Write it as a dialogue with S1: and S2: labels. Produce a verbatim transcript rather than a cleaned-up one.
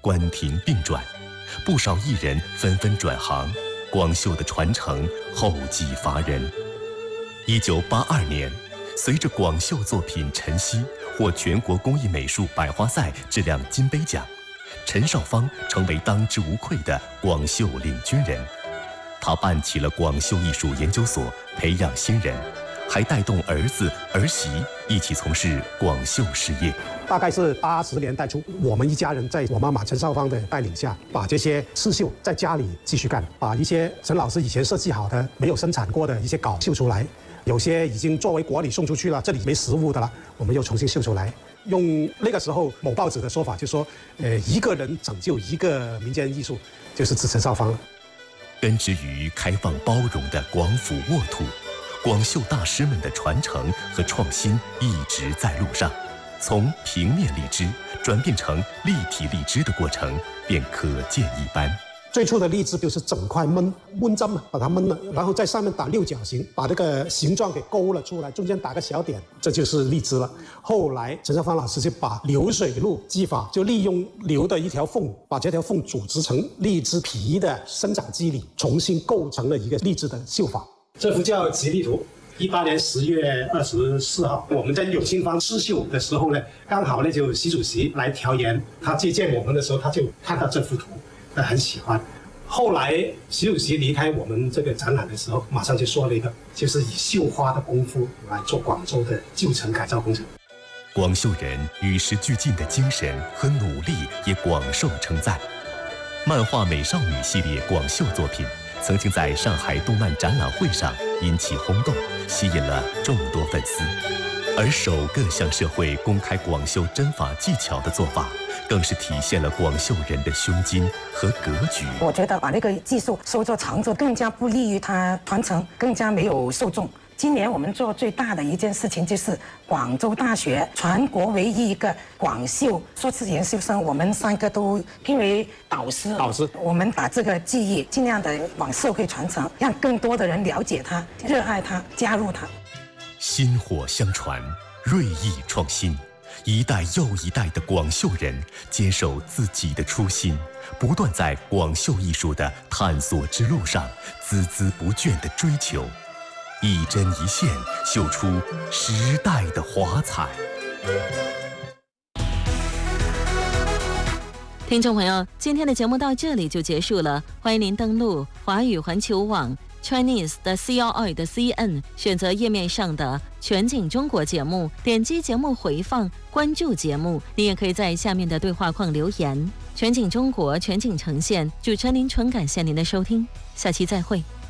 S1: 关停并转，不少艺人纷纷转行，广绣的传承后继乏人。一九八二年，随着广绣作品晨曦获全国工艺美术百花赛质量金杯奖，陈少芳成为当之无愧的广绣领军人。他办起了广绣艺术研究所，培养新人，还带动儿子儿媳一起从事广绣事业。
S2: 大概是八十年代初，我们一家人在我妈妈陈少芳的带领下，把这些刺绣在家里继续干，把一些陈老师以前设计好的、没有生产过的一些稿绣出来，有些已经作为国礼送出去了，这里没实物的了，我们又重新绣出来。用那个时候某报纸的说法，就说，呃，一个人拯救一个民间艺术，就是指陈少芳了。
S1: 根植于开放包容的广府沃土，广绣大师们的传承和创新一直在路上。从平面荔枝转变成立体荔枝的过程便可见一斑。
S2: 最初的荔枝就是整块焖焖针嘛，把它焖了，然后在上面打六角形，把这个形状给勾了出来，中间打个小点，这就是荔枝了。后来陈少芳老师就把流水路技法，就利用流的一条缝，把这条缝组织成荔枝皮的生长机理，重新构成了一个荔枝的绣法。这幅叫《吉利图》。一八年十月二十四号，我们在永庆坊刺绣的时候呢，刚好呢就习主席来调研，他接见我们的时候，他就看到这幅图，他很喜欢。后来习主席离开我们这个展览的时候，马上就说了一个，就是以绣花的功夫来做广州的旧城改造工程。
S1: 广绣人与时俱进的精神和努力也广受称赞。漫画美少女系列广绣作品曾经在上海动漫展览会上引起轰动，吸引了众多粉丝。而首个向社会公开广绣针法技巧的做法，更是体现了广绣人的胸襟和格局。
S3: 我觉得把那个技术收作长做，更加不利于它传承，更加没有受众。今年我们做最大的一件事情，就是广州大学全国唯一一个广绣硕士研究生，我们三个都聘为导师。
S2: 导师，
S3: 我们把这个技艺尽量的往社会传承，让更多的人了解它、热爱它、加入它。
S1: 薪火相传，锐意创新，一代又一代的广绣人坚守自己的初心，不断在广绣艺术的探索之路上孜孜不倦地追求。一针一线绣出时代的华彩。
S4: 听众朋友，今天的节目到这里就结束了，欢迎您登录华语环球网 Chinese 的 C L I 的 C N， 选择页面上的全景中国节目，点击节目回放，关注节目。你也可以在下面的对话框留言。全景中国，全景呈现，主持人林纯感谢您的收听，下期再会。